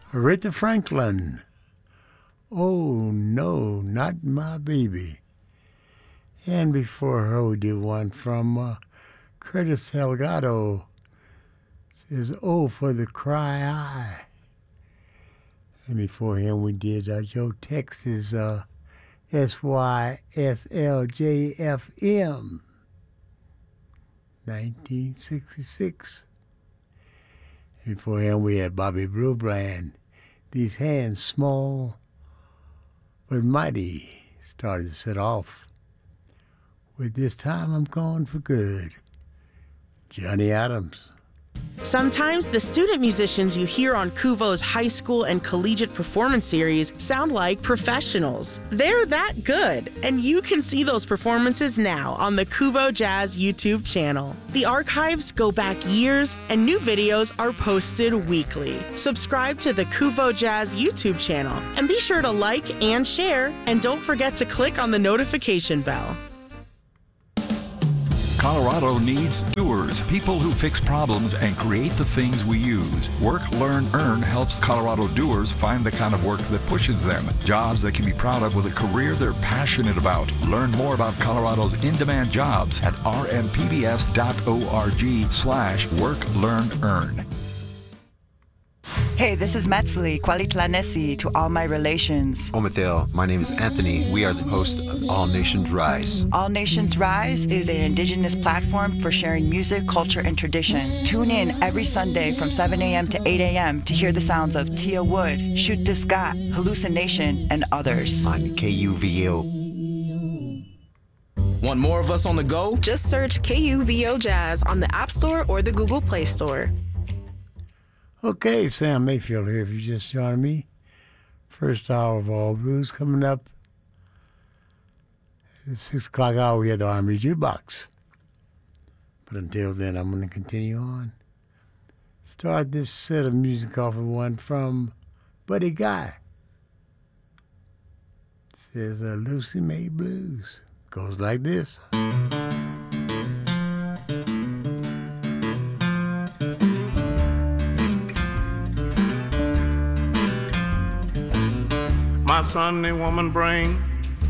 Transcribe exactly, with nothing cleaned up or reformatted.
Aretha Franklin. Oh, no, not my baby. And before her, we did one from uh, Curtis Delgado. It says, oh, for the cry eye. And before him, we did uh, Joe Texas, uh, S Y S L J F M, nineteen sixty-six. And before him, we had Bobby Blue Bland, These Hands Small but Mighty. Started to set off with This Time I'm Gone for Good, Johnny Adams. Sometimes the student musicians you hear on Kuvo's high school and collegiate performance series sound like professionals. They're that good, and you can see those performances now on the Kuvo Jazz YouTube channel. The archives go back years, and new videos are posted weekly. Subscribe to the Kuvo Jazz YouTube channel, and be sure to like and share, and don't forget to click on the notification bell. Colorado needs doers, people who fix problems and create the things we use. Work, Learn, Earn helps Colorado doers find the kind of work that pushes them. Jobs they can be proud of with a career they're passionate about. Learn more about Colorado's in-demand jobs at r m p b s dot org slash work, learn, earn. Hey, this is Metzli, Kwalitlanesi to all my relations. Ometel, my name is Anthony. We are the host of All Nations Rise. All Nations Rise is an indigenous platform for sharing music, culture, and tradition. Tune in every Sunday from seven a.m. to eight a.m. to hear the sounds of Tia Wood, Shoot This Got, Hallucination, and others. On K U V O. Want more of us on the go? Just search K U V O Jazz on the App Store or the Google Play Store. Okay, Sam Mayfield here if you just joined me. First hour of All Blues coming up. At the six o'clock hour, we had the Army Jukebox. But until then, I'm going to continue on. Start this set of music off with one from Buddy Guy. It says uh, Lucy May Blues. Goes like this. My Sunday woman bring